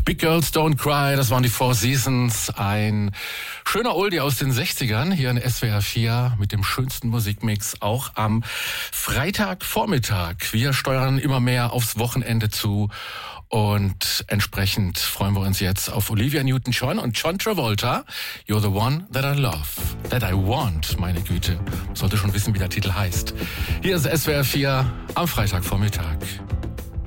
Big Girls Don't Cry, das waren die Four Seasons. Ein schöner Oldie aus den 60ern hier in SWR 4 mit dem schönsten Musikmix, auch am Freitagvormittag. Wir steuern immer mehr aufs Wochenende zu und entsprechend freuen wir uns jetzt auf Olivia Newton-John und John Travolta. You're the one that I love, that I want, meine Güte. Sollte schon wissen, wie der Titel heißt. Hier ist SWR 4 am Freitagvormittag.